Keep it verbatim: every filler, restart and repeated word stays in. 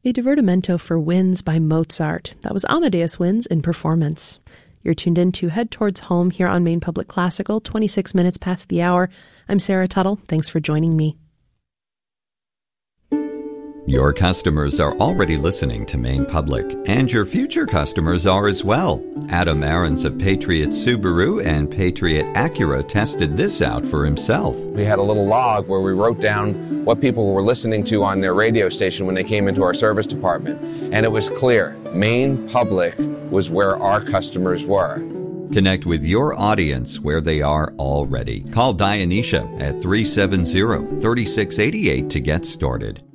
A divertimento for winds by Mozart. That was Amadeus Winds in performance. You're tuned in to Head Towards Home here on Maine Public Classical, twenty-six minutes past the hour. I'm Sarah Tuttle. Thanks for joining me. Your customers are already listening to Maine Public, and your future customers are as well. Adam Aarons of Patriot Subaru and Patriot Acura tested this out for himself. We had a little log where we wrote down what people were listening to on their radio station when they came into our service department, and it was clear Maine Public was where our customers were. Connect with your audience where they are already. Call Dionysia at three seven zero, three six eight eight to get started.